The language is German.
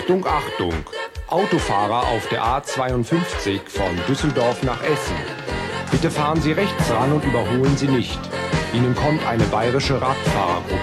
Achtung, Achtung! Autofahrer auf der A52 von Düsseldorf nach Essen. Bitte fahren Sie rechts ran und überholen Sie nicht. Ihnen kommt eine bayerische Radfahrergruppe